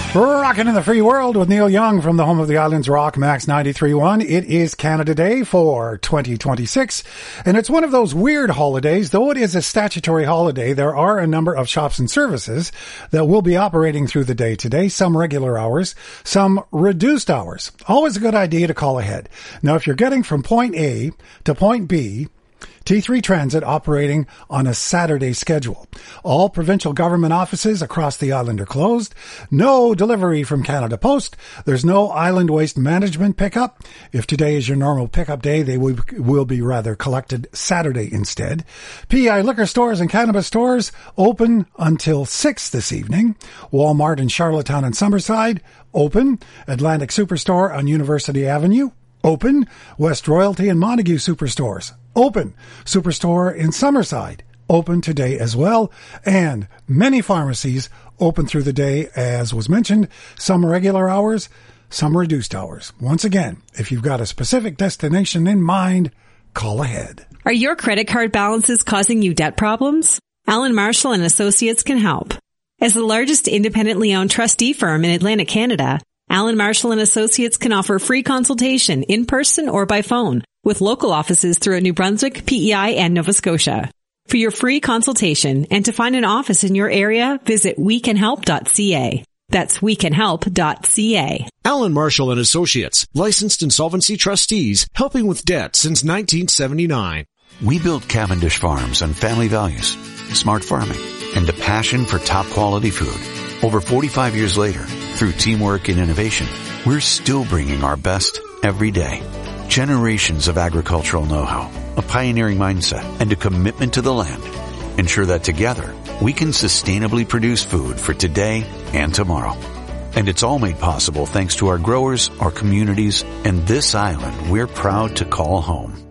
Rocking in the free world with Neil Young from the home of the Islands Rock, Max 93.1. It is Canada Day for 2026, and it's one of those weird holidays. Though it is a statutory holiday, there are a number of shops and services that will be operating through the day today, some regular hours, some reduced hours. Always a good idea to call ahead. Now, if you're getting from point A to point B, T3 Transit operating on a Saturday schedule. All provincial government offices across the island are closed. No delivery from Canada Post. There's no island waste management pickup. If today is your normal pickup day, they will be rather collected Saturday instead. PEI liquor stores and cannabis stores open until 6 this evening. Walmart in Charlottetown and Summerside open. Atlantic Superstore on University Avenue open. West Royalty and Montague Superstores open. Superstore in Summerside open today as well. And many pharmacies open through the day, as was mentioned. Some regular hours, some reduced hours. Once again, if you've got a specific destination in mind, call ahead. Are your credit card balances causing you debt problems? Alan Marshall and Associates can help. As the largest independently owned trustee firm in Atlantic Canada, Alan Marshall and Associates can offer free consultation in person or by phone with local offices throughout New Brunswick, PEI, and Nova Scotia. For your free consultation and to find an office in your area, visit wecanhelp.ca. That's wecanhelp.ca. Alan Marshall and Associates, licensed insolvency trustees, helping with debt since 1979. We built Cavendish Farms on family values, smart farming, and a passion for top quality food. Over 45 years later, through teamwork and innovation, we're still bringing our best every day. Generations of agricultural know-how, a pioneering mindset, and a commitment to the land ensure that together we can sustainably produce food for today and tomorrow. And it's all made possible thanks to our growers, our communities, and this island we're proud to call home.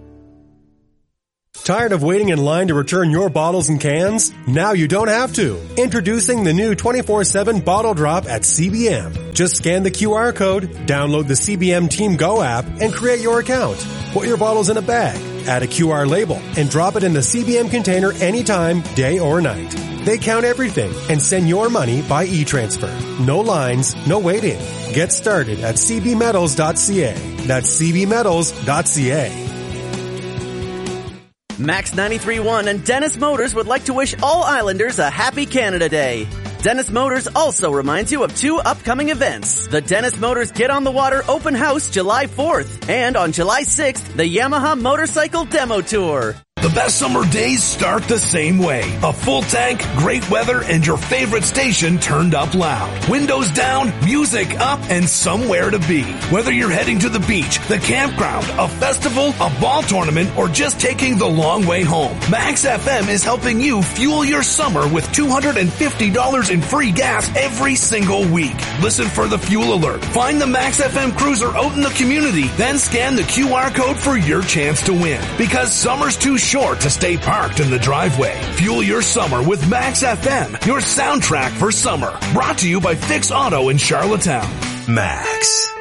Tired of waiting in line to return your bottles and cans? Now you don't have to. Introducing the new 24/7 Bottle Drop at CBM. Just scan the QR code, download the CBM Team Go app, and create your account. Put your bottles in a bag, add a QR label, and drop it in the CBM container anytime, day or night. They count everything and send your money by e-transfer. No lines, no waiting. Get started at cbmetals.ca. That's cbmetals.ca. Max 93.1 and Dennis Motors would like to wish all Islanders a happy Canada Day. Dennis Motors also reminds you of two upcoming events. The Dennis Motors Get on the Water Open House July 4th and on July 6th, the Yamaha Motorcycle Demo Tour. The best summer days start the same way. A full tank, great weather, and your favorite station turned up loud. Windows down, music up, and somewhere to be. Whether you're heading to the beach, the campground, a festival, a ball tournament, or just taking the long way home, Max FM is helping you fuel your summer with $250 in free gas every single week. Listen for the fuel alert. Find the Max FM cruiser out in the community, then scan the QR code for your chance to win. Because summer's too short to stay parked in the driveway. Fuel your summer with Max FM, your soundtrack for summer. Brought to you by Fix Auto in Charlottetown. Max.